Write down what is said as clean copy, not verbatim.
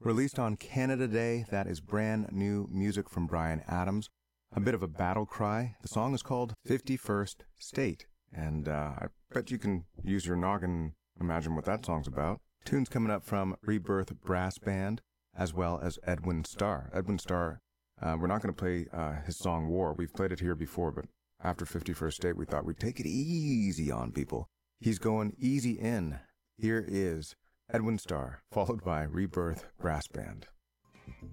Released on Canada Day, that is brand new music from Bryan Adams. A bit of a battle cry. The song is called 51st State, and I bet you can use your noggin and imagine what that song's about. Tunes coming up from Rebirth Brass Band, as well as Edwin Starr. Edwin Starr, we're not going to play his song War. We've played it here before, but after 51st State, we thought we'd take it easy on people. He's going easy in. Here is Edwin Starr, followed by Rebirth Brass Band.